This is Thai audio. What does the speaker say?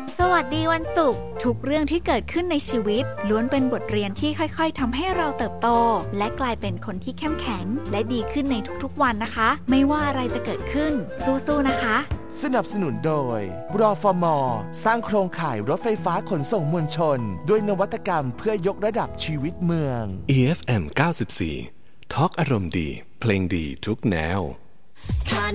สวัสดีวันศุกร์ทุกเรื่องที่เกิดขึ้นในชีวิตล้วนเป็นบทเรียนที่ค่อยๆทำให้เราเติบโตและกลายเป็นคนที่เข้มแข็งและดีขึ้นในทุกๆวันนะคะไม่ว่าอะไรจะเกิดขึ้นสู้ๆนะคะสนับสนุนโดยรฟม.สร้างโครงข่ายรถไฟฟ้าขนส่งมวลชนด้วยนวัตกรรมเพื่อยกระดับชีวิตเมือง EFM 94 ทอล์กอารมณ์ดีเพลงดีทุกแนว